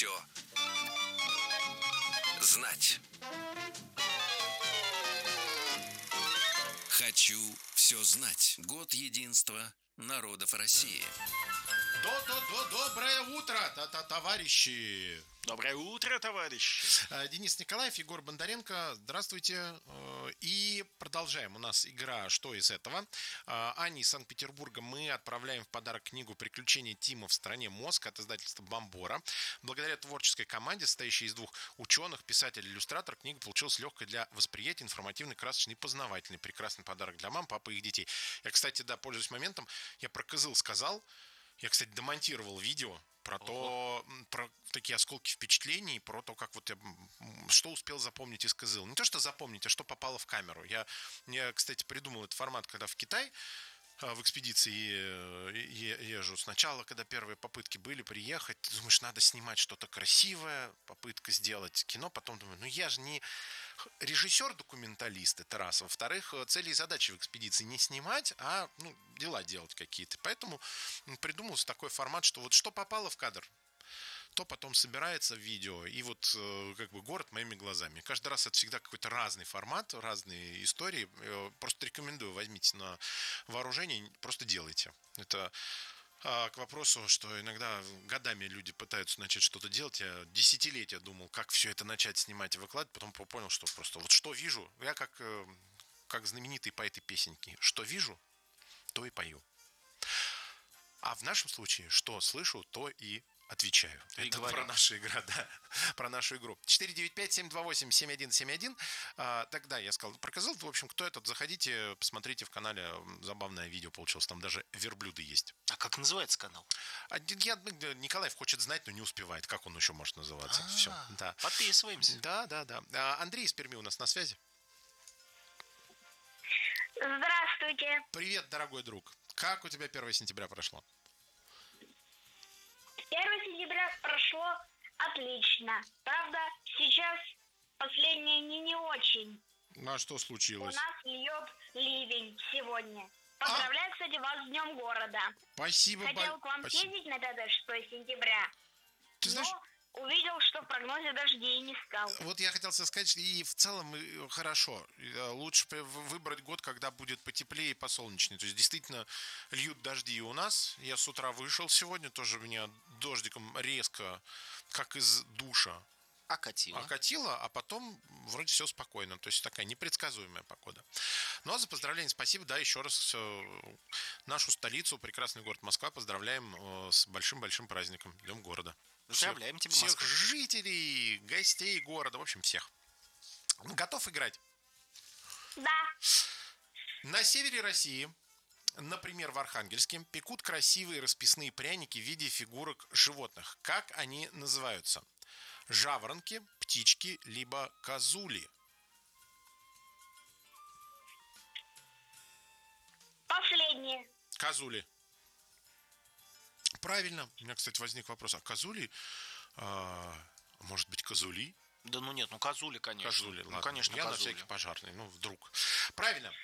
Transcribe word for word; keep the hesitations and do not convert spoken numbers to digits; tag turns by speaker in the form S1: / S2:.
S1: все знать. Хочу все знать. Год единства народов России.
S2: Доброе утро, товарищи!
S3: Доброе утро, товарищи!
S2: Денис Николаев, Егор Бондаренко, здравствуйте. И продолжаем. У нас игра «Что из этого?». Ане из Санкт-Петербурга мы отправляем в подарок книгу «Приключения Тима в стране мозг» от издательства «Бомбора». Благодаря творческой команде, состоящей из двух ученых, писатель и иллюстратор, книга получилась легкой для восприятия, информативной, красочной и познавательной. Прекрасный подарок для мам, папы и их детей. Я, кстати, да, пользуясь моментом, я про кызыл сказал. Я, кстати, демонтировал видео про то, про такие осколки впечатлений, про то, как вот я, что успел запомнить из кызыл. Не то, что запомнить, а что попало в камеру. Я, я, кстати, придумал этот формат, когда в Китай в экспедиции езжу. Сначала, когда первые попытки были приехать, ты думаешь, надо снимать что-то красивое, попытка сделать кино, потом думаю, ну я же не режиссер-документалист, это раз. Во-вторых, цели и задачи в экспедиции не снимать, а ну, дела делать какие-то. Поэтому придумался такой формат, что вот что попало в кадр, то потом собирается в видео, и вот как бы город моими глазами. Каждый раз это всегда какой-то разный формат, разные истории. Просто рекомендую, возьмите на вооружение, просто делайте. Это к вопросу, что иногда годами люди пытаются начать что-то делать. Я десятилетия думал, как все это начать снимать и выкладывать, потом понял, что просто вот что вижу, я как, как знаменитые поэты песенки, что вижу, то и пою. А в нашем случае, что слышу, то и отвечаю.
S3: И
S2: это
S3: говорю.
S2: Про нашу игру, да. Про нашу игру. четыре девять пять семь два восемь семь один семь один. А, тогда я сказал про козыл. В общем, кто этот, заходите, посмотрите в канале. Забавное видео получилось. Там даже верблюды есть.
S3: А как называется канал?
S2: А, я, Николаев хочет знать, но не успевает. Как он еще может называться?
S3: А-а-а.
S2: Все. Да.
S3: Подписываемся.
S2: Да, да, да. А, Андрей из Перми у нас на связи.
S4: Здравствуйте.
S2: Привет, дорогой друг. Как у тебя первое сентября прошло?
S4: первое сентября прошло отлично. Правда, сейчас последние дни не очень.
S2: А что
S4: У
S2: случилось?
S4: нас льет ливень сегодня. Поздравляю, а? кстати, вас с Днем города.
S2: Спасибо.
S4: Хотел к вам
S2: Спасибо.
S4: съездить на пятое-шестое сентября.
S2: Ты знаешь...
S4: Но увидел, что в прогнозе дождей не стал.
S2: Вот я хотел сказать, что и в целом хорошо. Лучше выбрать год, когда будет потеплее и посолнечнее. То есть действительно льют дожди и у нас. Я с утра вышел сегодня, тоже меня дождиком резко, как из душа,
S3: Окатило.
S2: окатило, а потом вроде все спокойно. То есть такая непредсказуемая погода. Ну а за поздравление спасибо. Да, еще раз нашу столицу, прекрасный город Москва, поздравляем с большим-большим праздником, Днем города.
S3: Поздравляем тебя,
S2: всех
S3: Москва.
S2: жителей, гостей города, в общем, всех. Готов играть?
S4: Да.
S2: На севере России, например, в Архангельске, пекут красивые расписные пряники в виде фигурок животных. Как они называются? Жаворонки, птички, либо козули?
S4: Последнее.
S2: Козули. Правильно. У меня, кстати, возник вопрос. А козули? А, может быть, козули?
S3: Да ну нет, ну козули, конечно.
S2: Козули,
S3: ну,
S2: ладно.
S3: конечно,
S2: Я
S3: козули.
S2: на всякий пожарный, ну, вдруг. Правильно.